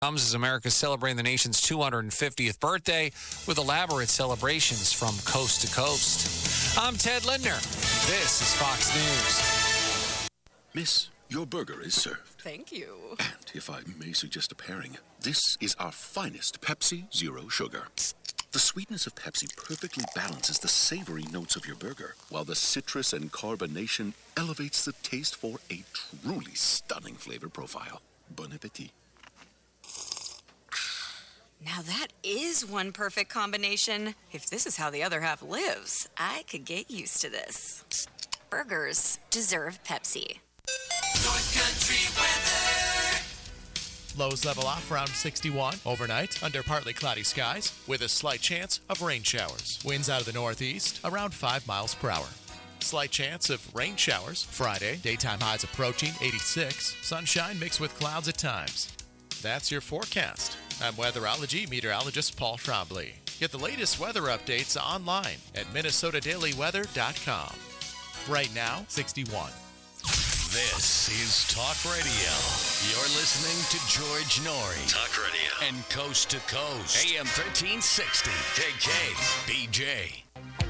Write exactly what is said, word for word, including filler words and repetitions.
Comes as America's celebrating the nation's two hundred fiftieth birthday with elaborate celebrations from coast to coast. I'm Ted Lindner. This is Fox News. Miss, your burger is served. Thank you. And if I may suggest a pairing, this is our finest Pepsi Zero Sugar. The sweetness of Pepsi perfectly balances the savory notes of your burger, while the citrus and carbonation elevates the taste for a truly stunning flavor profile. Bon appetit. Now that is one perfect combination. If this is how the other half lives, I could get used to this. Burgers deserve Pepsi. North Country weather. Lows level off around sixty-one. Overnight, under partly cloudy skies with a slight chance of rain showers. Winds out of the northeast around five miles per hour. Slight chance of rain showers Friday. Daytime highs approaching eighty-six. Sunshine mixed with clouds at times. That's your forecast. I'm weatherology meteorologist Paul Trombley. Get the latest weather updates online at minnesota daily weather dot com. Right now, sixty-one. This is Talk Radio. You're listening to George Noory. Talk Radio. And Coast to Coast. A M thirteen sixty. K K B J.